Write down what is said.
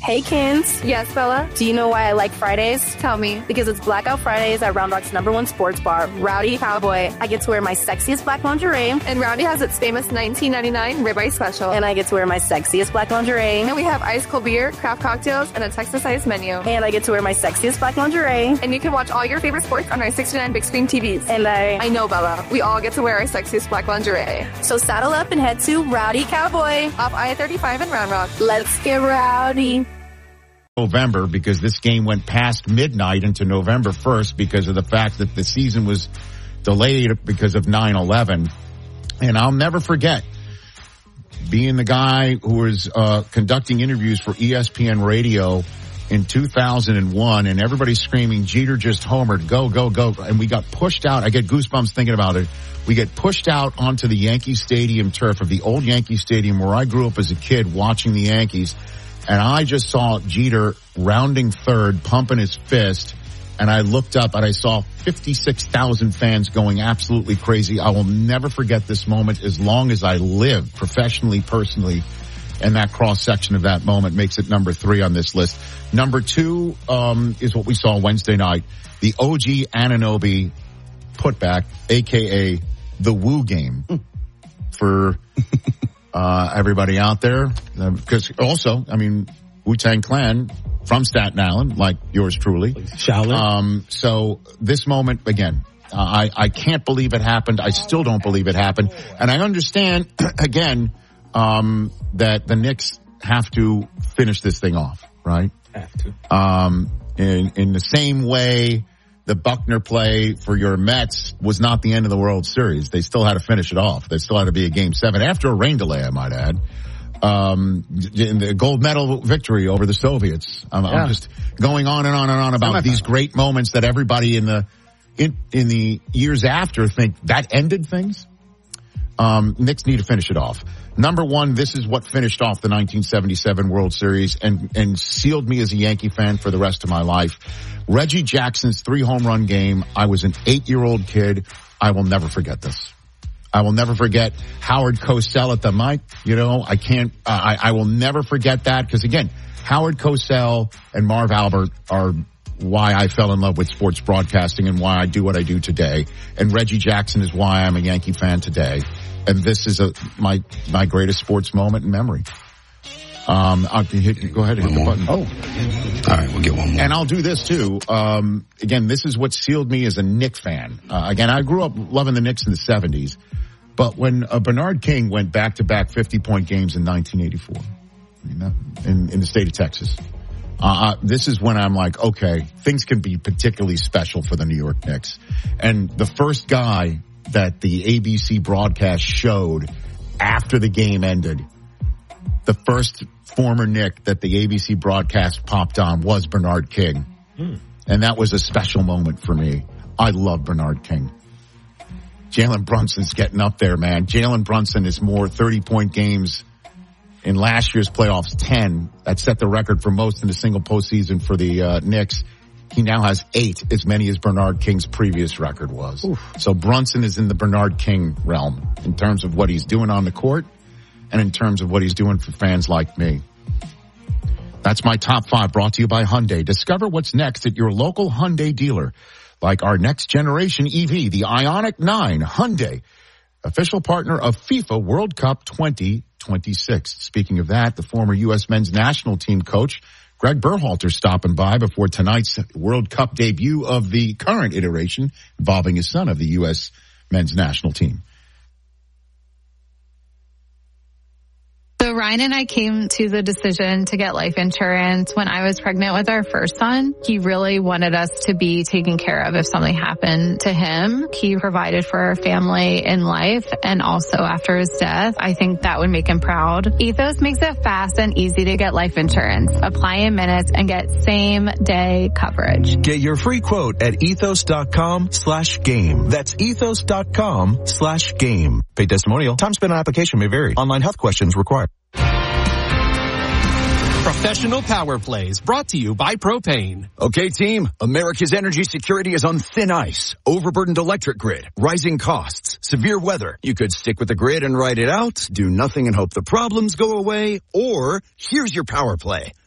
Hey, Kins. Yes, Bella? Do you know why I like Fridays? Tell me. Because it's Blackout Fridays at Round Rock's #1 sports bar, Rowdy Cowboy. I get to wear my sexiest black lingerie. And Rowdy has its famous $19.99 ribeye special. And I get to wear my sexiest black lingerie. And we have ice cold beer, craft cocktails, and a Texas-sized menu. And I get to wear my sexiest black lingerie. And you can watch all your favorite sports on our 69 big screen TVs. And I know, Bella. We all get to wear our sexiest black lingerie. So saddle up and head to Rowdy Cowboy off I-35 in Round Rock. Let's get rowdy. November, because this game went past midnight into November 1st because of the fact that the season was delayed because of 9/11. And I'll never forget being the guy who was conducting interviews for ESPN Radio in 2001, and everybody's screaming, Jeter just homered, go, go, go. And we got pushed out. I get goosebumps thinking about it. We get pushed out onto the Yankee Stadium turf of the old Yankee Stadium where I grew up as a kid watching the Yankees. And I just saw Jeter rounding third, pumping his fist. And I looked up and I saw 56,000 fans going absolutely crazy. I will never forget this moment as long as I live, professionally, personally. And that cross-section of that moment makes it number 3 on this list. Number 2 is what we saw Wednesday night. The OG Anunoby putback, a.k.a. the Woo game for everybody out there. Because also, I mean, Wu-Tang Clan from Staten Island, like yours truly. Shaolin. So this moment, again, I can't believe it happened. I still don't believe it happened. And I understand, again, that the Knicks have to finish this thing off, right? Have to. In the same way the Buckner play for your Mets was not the end of the World Series. They still had to finish it off. There still had to be a Game 7 after a rain delay, I might add. In the gold medal victory over the Soviets. I'm just going on and on and on about these great moments that everybody in the years after think that ended things. Knicks need to finish it off. Number 1, this is what finished off the 1977 World Series and sealed me as a Yankee fan for the rest of my life. Reggie Jackson's 3-home run game. I was an 8-year-old kid. I will never forget this. I will never forget Howard Cosell at the mic. You know, I will never forget that because, again, Howard Cosell and Marv Albert are why I fell in love with sports broadcasting and why I do what I do today. And Reggie Jackson is why I'm a Yankee fan today. And this is my greatest sports moment in memory. Go ahead and hit the button. Oh. All right, we'll get one more. And I'll do this too. Again, this is what sealed me as a Knicks fan. Again, I grew up loving the Knicks in the 70s. But when Bernard King went back-to-back 50-point games in 1984, you know, in the state of Texas, this is when I'm like, okay, things can be particularly special for the New York Knicks. And the first guy that the ABC broadcast showed after the game ended, the first former Knick that the ABC broadcast popped on was Bernard King. And that was a special moment for me. I love Bernard King. Jalen Brunson's getting up there, man. Jalen Brunson is more 30-point games in last year's playoffs, 10. That set the record for most in a single postseason for the Knicks. He now has 8, as many as Bernard King's previous record was. Oof. So Brunson is in the Bernard King realm in terms of what he's doing on the court and in terms of what he's doing for fans like me. That's my top 5 brought to you by Hyundai. Discover what's next at your local Hyundai dealer. Like our next generation EV, the Ioniq 9, Hyundai, official partner of FIFA World Cup 2026. Speaking of that, the former U.S. men's national team coach, Greg Berhalter, stopping by before tonight's World Cup debut of the current iteration involving his son of the U.S. men's national team. So Ryan and I came to the decision to get life insurance when I was pregnant with our first son. He really wanted us to be taken care of if something happened to him. He provided for our family in life and also after his death. I think that would make him proud. Ethos makes it fast and easy to get life insurance. Apply in minutes and get same day coverage. Get your free quote at ethos.com/game. That's ethos.com/game. Paid testimonial. Time spent on application may vary. Online health questions required. Professional Power Plays brought to you by Propane. Okay, team, America's energy security is on thin ice. Overburdened electric grid, rising costs, severe weather. You could stick with the grid and ride it out, do nothing and hope the problems go away, or here's your power play.